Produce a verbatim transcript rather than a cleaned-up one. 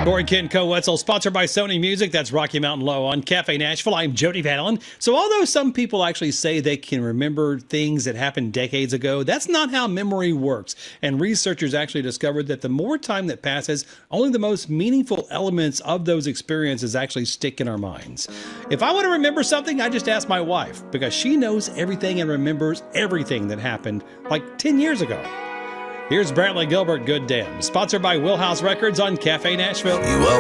Corey Kent Co-Wetzel, sponsored by Sony Music. That's Rocky Mountain Low on Cafe Nashville. I'm Jody Van Allen. So although some people actually say they can remember things that happened decades ago, that's not how memory works. And researchers actually discovered that the more time that passes, only the most meaningful elements of those experiences actually stick in our minds. If I want to remember something, I just ask my wife, because she knows everything and remembers everything that happened like ten years ago. Here's Brantley Gilbert, Good Damn, sponsored by Wheelhouse Records on Cafe Nashville.